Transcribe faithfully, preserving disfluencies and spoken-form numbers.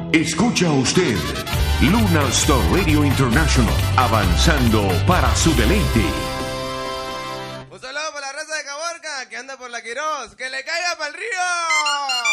Escucha usted Luna Star Radio International, avanzando para su deleite. Un saludo para la raza de Caborca que anda por la Quirós. ¡Que le caiga para el río!